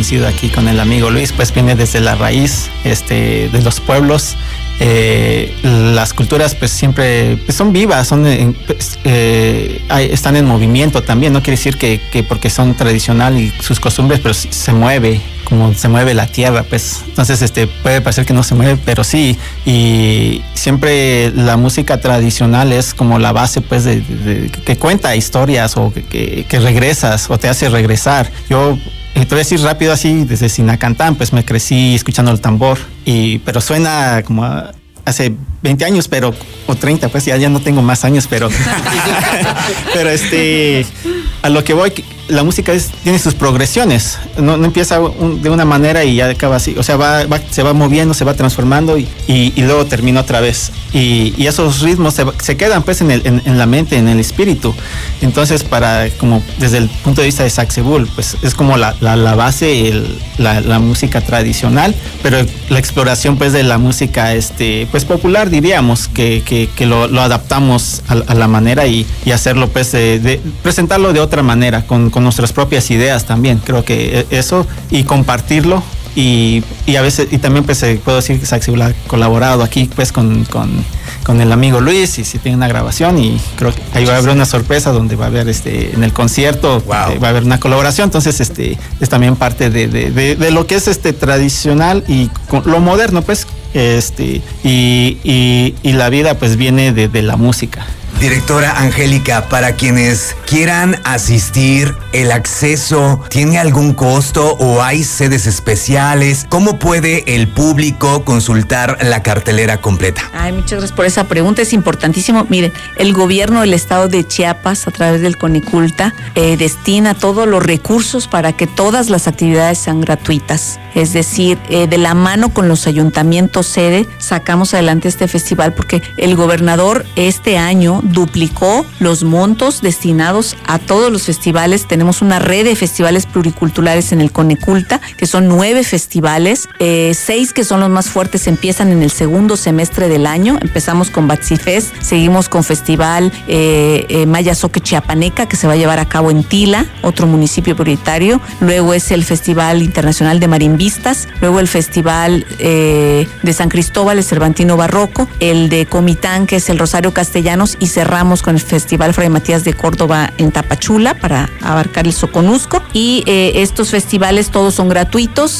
coincido aquí con el amigo Luis, pues viene desde la raíz de los pueblos. Las culturas pues siempre pues, son vivas, están en movimiento también. No quiere decir que porque son tradicional y sus costumbres, pero se mueve como se mueve la tierra, pues entonces puede parecer que no se mueve, pero sí. Y siempre la música tradicional es como la base, pues, que cuenta historias o que regresas o te hace regresar. Yo te voy a decir rápido así, desde Sinacantán, pues me crecí escuchando el tambor, pero suena como hace 20 años, o 30, pues ya no tengo más años, pero a lo que voy, la música tiene sus progresiones, no empieza de una manera y ya acaba así, o sea, se va moviendo, se va transformando y luego termina otra vez, y esos ritmos se quedan pues en la mente, en el espíritu. Entonces, como desde el punto de vista de Sacsebul, pues es como la base, la música tradicional, pero la exploración pues de la música pues popular, diríamos, que lo adaptamos a la manera y hacerlo pues de presentarlo de otra manera, con nuestras propias ideas también. Creo que eso, y compartirlo, y a veces, y también pues puedo decir que Sacsebul ha colaborado aquí pues con el amigo Luis, y si tiene una grabación, y creo que ahí va a haber una sorpresa donde va a haber en el concierto. Wow. Va a haber una colaboración. Entonces es también parte de lo que es tradicional y lo moderno, pues, y la vida pues viene de la música. Directora Angélica, para quienes quieran asistir, ¿el acceso tiene algún costo o hay sedes especiales? ¿Cómo puede el público consultar la cartelera completa? Muchas gracias por esa pregunta, es importantísimo. Miren, el gobierno del estado de Chiapas, a través del Coneculta, destina todos los recursos para que todas las actividades sean gratuitas. Es decir, de la mano con los ayuntamientos sede, sacamos adelante este festival, porque el gobernador este año duplicó los montos destinados a todos los festivales. Tenemos una red de festivales pluriculturales en el Coneculta, que son 9 festivales, 6 que son los más fuertes empiezan en el segundo semestre del año. Empezamos con Batsifest, seguimos con Festival Mayazoque Chiapaneca, que se va a llevar a cabo en Tila, otro municipio prioritario. Luego es el Festival Internacional de Marimbistas, luego el Festival de San Cristóbal, el Cervantino Barroco, el de Comitán, que es el Rosario Castellanos, y cerramos con el Festival Fray Matías de Córdoba en Tapachula para abarcar el Soconusco. Y estos festivales todos son gratuitos.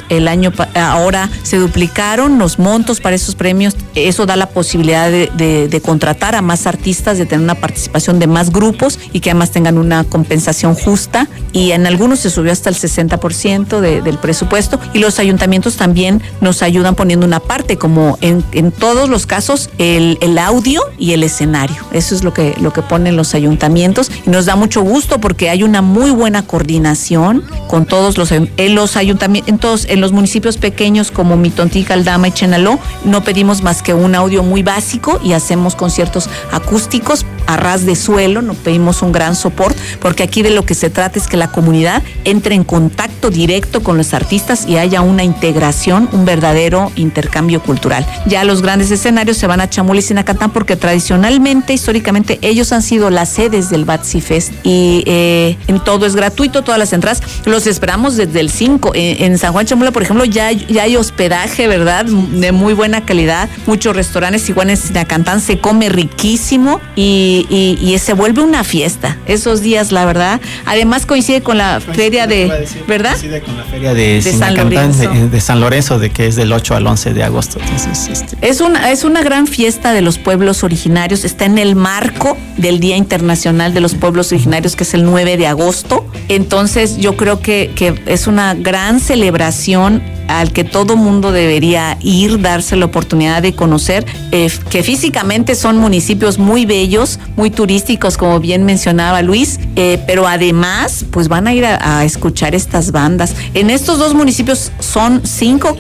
Ahora se duplicaron los montos para esos premios. Eso da la posibilidad de contratar a más artistas, de tener una participación de más grupos y que además tengan una compensación justa. Y en algunos se subió hasta el 60% del presupuesto, y los ayuntamientos también nos ayudan poniendo una parte, como en todos los casos, el audio y el escenario. Eso es lo que ponen los ayuntamientos, y nos da mucho gusto porque hay una muy buena coordinación con todos los ayuntamientos. En los municipios pequeños como Mitontica, Aldama y Chenaló no pedimos más que un audio muy básico y hacemos conciertos acústicos a ras de suelo, no pedimos un gran soporte, porque aquí de lo que se trata es que la comunidad entre en contacto directo con los artistas y haya una integración, un verdadero intercambio cultural. Ya los grandes escenarios se van a Chamula y Sinacantán, porque tradicionalmente, históricamente, ellos han sido las sedes del Batsifest, y en todo es gratuito, todas las entradas. Los esperamos desde el 5. En San Juan Chamula, por ejemplo, ya hay hospedaje, ¿verdad?, de muy buena calidad, muchos restaurantes. Igual en Sinacantán se come riquísimo y se vuelve una fiesta esos días, la verdad. Además coincide con la feria ¿verdad? Coincide con la feria de Sinacantán, de San Lorenzo, que es del 8 al 11 de agosto. Entonces, es una gran fiesta de los pueblos originarios. Está en el marco del Día Internacional de los Pueblos Originarios, que es el 9 de agosto. Entonces yo creo que es una gran celebración al que todo mundo debería ir, darse la oportunidad de conocer, que físicamente son municipios muy bellos, muy turísticos, como bien mencionaba Luis, pero además pues van a ir a escuchar estas bandas. En estos dos municipios son 5,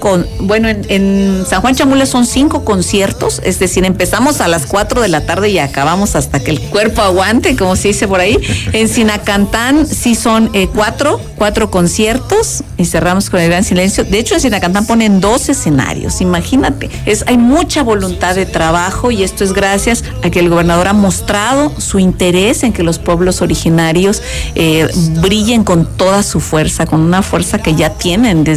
en San Juan Chamula son 5 conciertos, es decir, empezamos a las 4 de la tarde y acabamos hasta que el cuerpo aguante, como se dice por ahí. En Sinacantán sí son 4 conciertos y cerramos con el Gran Silencio. De hecho, en Sinacantán ponen 2 escenarios, imagínate. Hay mucha voluntad de trabajo, y esto es gracias a que el gobernador ha mostrado su interés en que los pueblos originarios brillen con toda su fuerza, con una fuerza que ya tienen desde